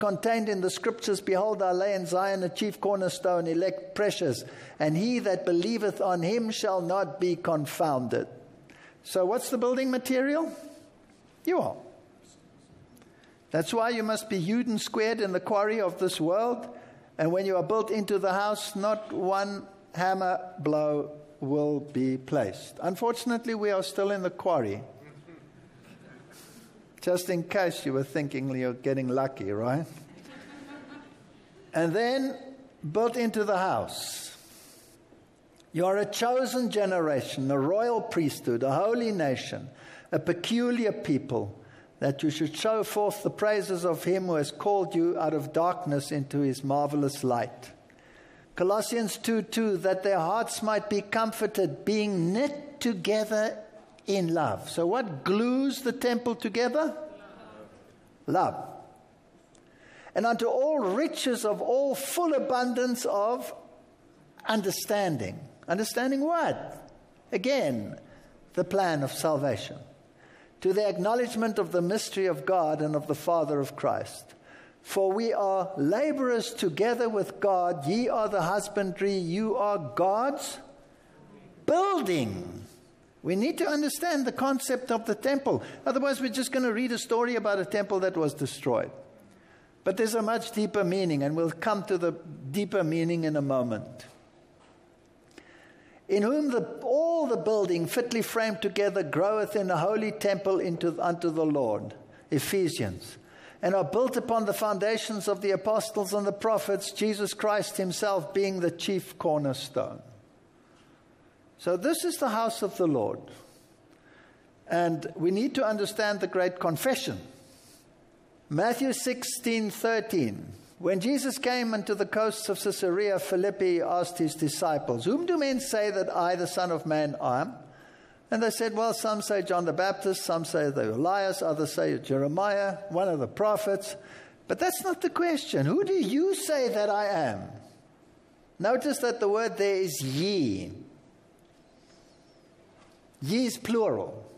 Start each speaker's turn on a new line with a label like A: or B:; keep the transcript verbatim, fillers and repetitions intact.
A: contained in the scriptures, behold, I lay in Zion a chief cornerstone, elect, precious, and he that believeth on him shall not be confounded. So what's the building material? You are. That's why you must be hewed and squared in the quarry of this world, and when you are built into the house, not one hammer blow will be placed. Unfortunately, we are still in the quarry. Just in case you were thinking you're getting lucky, right? And then, built into the house. You are a chosen generation, a royal priesthood, a holy nation, a peculiar people, that you should show forth the praises of him who has called you out of darkness into his marvelous light. Colossians two two, that their hearts might be comforted, being knit together in love. So what glues the temple together? Love. And unto all riches of all full abundance of understanding. Understanding what? Again, the plan of salvation. To the acknowledgement of the mystery of God and of the Father of Christ. For we are laborers together with God. Ye are the husbandry, you are God's building. We need to understand the concept of the temple. Otherwise, we're just going to read a story about a temple that was destroyed. But there's a much deeper meaning, and we'll come to the deeper meaning in a moment. In whom the, all the building fitly framed together groweth in a holy temple into, unto the Lord. Ephesians. And are built upon the foundations of the apostles and the prophets, Jesus Christ himself being the chief cornerstone. So this is the house of the Lord. And we need to understand the great confession. Matthew sixteen thirteen. When Jesus came unto the coasts of Caesarea Philippi, he asked his disciples, whom do men say that I, the Son of Man, am? And they said, well, some say John the Baptist, some say the Elias, others say Jeremiah, one of the prophets. But that's not the question. Who do you say that I am? Notice that the word there is ye. Ye is plural.